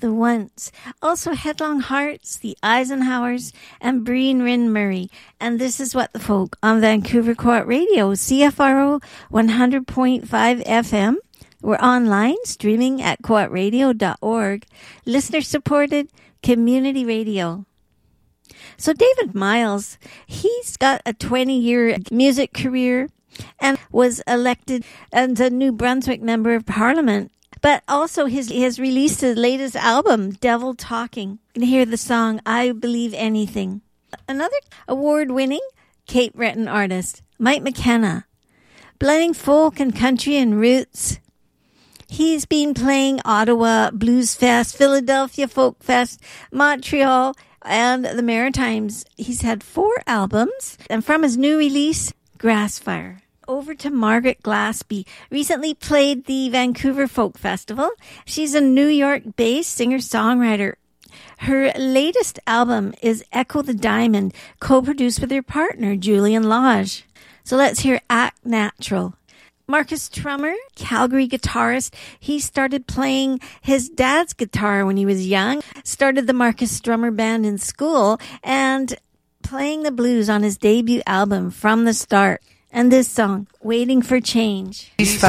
The Once. Also Headlong Hearts, the Eisenhowers, and Breen Rin Murray. And this is What the Folk on Vancouver Co-op Radio, CFRO 100.5 FM. We're online, streaming at coopradio.org. Listener-supported community radio. So David Miles, he's got a 20-year music career and was elected as a New Brunswick Member of Parliament. But also he has released his latest album, Devil Talking. You can hear the song, I Believe Anything. Another award-winning Cape Breton artist, Mike McKenna. Blending folk and country and roots. He's been playing Ottawa Blues Fest, Philadelphia Folk Fest, Montreal, and the Maritimes. He's had 4 albums. And from his new release, Grassfire. Over to Margaret Glaspie. Recently played the Vancouver Folk Festival. She's a New York-based singer-songwriter. Her latest album is Echo the Diamond, co-produced with her partner, Julian Lodge. So let's hear Act Natural. Marcus Trummer, Calgary guitarist. He started playing his dad's guitar when he was young. Started the Marcus Trummer Band in school and playing the blues on his debut album From the Start. And this song, Waiting for Change. Ceasefire.